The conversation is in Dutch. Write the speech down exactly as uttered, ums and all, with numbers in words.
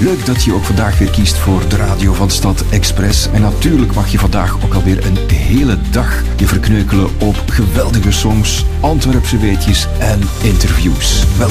Leuk dat je ook vandaag weer kiest voor de radio van Stad Express. En natuurlijk mag je vandaag ook alweer een hele dag je verkneukelen op geweldige songs, Antwerpse weetjes en interviews. Welkom.